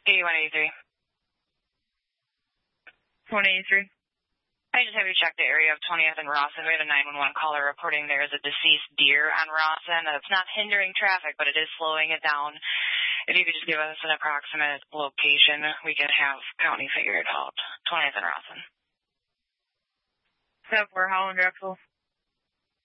8183. 2083. I just have you check the area of 20th and Rawson. We had a 911 caller reporting there is a deceased deer on Rawson. It's not hindering traffic, but it is slowing it down. If you could just give us an approximate location, we could have county figure it out. 20th and Rawson. 7-4, Holland Drexel.